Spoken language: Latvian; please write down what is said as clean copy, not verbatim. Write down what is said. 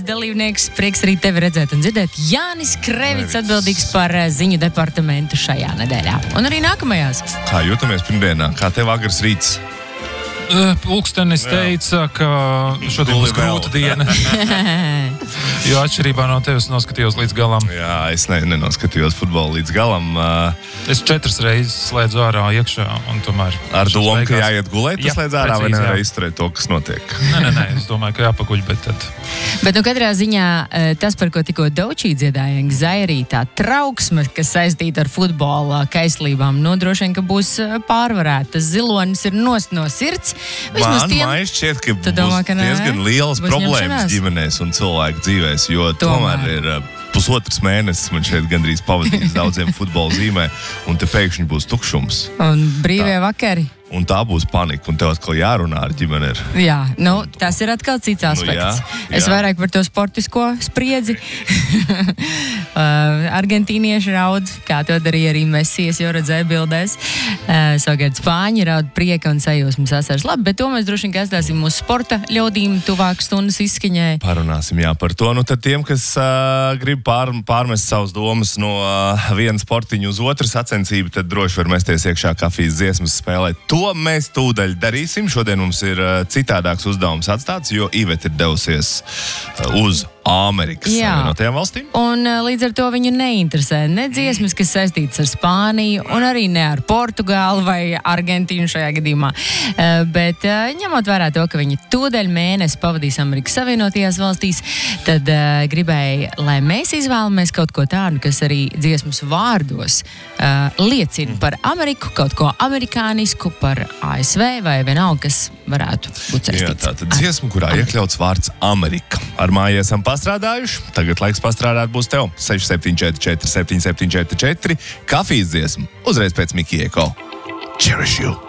dalībnieks. Prieks arī tevi redzēt un dzirdēt. Jānis Krevits atbildīgs par ziņu departamentu šajā nedēļā. Un arī nākamajās. Kā jūtamies pirmdienā? Kā tev agrs rīts? Pulkstenis teica, ka šodien būs grūta diena. Jo atšķirībā no tevis noskatījos līdz galam. Jā, es nenoskatījos futbolu līdz galam. Es 4 reizes slēdzu ārā iekšā un tomēr... Ar domu, ka jāiet gulēt, tu slēdz ārā vai nevar izturēt to, kas notiek? Nē, es domāju, ka jāpaguļ, bet tad... Bet katrā ziņā tas, par ko tikko Daučī dziedāja, Zairī, tā trauksme, kas saistīta ar futbola kaislībām, droši vien, ka būs pārvarēta. Zilonis ir nost no sirds. Man šķiet, ka būs diezgan lielas problēmas ģimenēs un cilvēku dzīvēs, jo tomēr ir pusotrs mēnesis man šeit gandrīz pavadījis daudziem futbola zīmē, un te pēkšņi būs tukšums. Un brīvie vakari. Un tā būs panika, un tev atkal jārunā ar ģimeni. Jā, tas ir atkal cits aspekts. Es vairāk par to sportisko spriedzi. Argentīnieši raud, kā to darīja arī Messi, es jau redzēju bildēs. Savukārt Spāņi raud prieka un sajūsmas asars. Labi, bet to mēs droši vien atstāsim mūsu sporta ļaudīm tuvāk stundas izskaņai. Parunāsim, par to. Tad tiem, kas grib pārmest savas domas no viena sportiņa uz otru sacensību, tad droši var mesties iekšā kafijas dziesmas spēlēt. To mēs tūdaļ darīsim. Šodien mums ir citādāks uzdevums atstāts, jo Iveta ir devusies uz Amerikas Savienotajām valstīm. Un līdz ar to viņu neinteresē ne dziesmas, kas saistītas ar Spāniju, un arī ne ar Portugālu vai Argentīnu šajā gadījumā. Bet ņemot vērā to, ka viņi tūdaļ mēnesi pavadīs Amerikas Savienotajās valstīs, tad gribēja, lai mēs izvēlamies kaut ko tādu, kas arī dziesmas vārdos liecina par Ameriku, kaut ko amerikānisku, par ASV vai vienalga, kas varētu būt saistīts. Jā, tātad dziesma, kurā iekļauts vārds Amerika. Ar māju esam pastrādājuši. Tagad laiks pastrādāt būs tev. 6744 7744. Kafijas dziesma. Uzreiz pēc Miki Eko. Cherish you.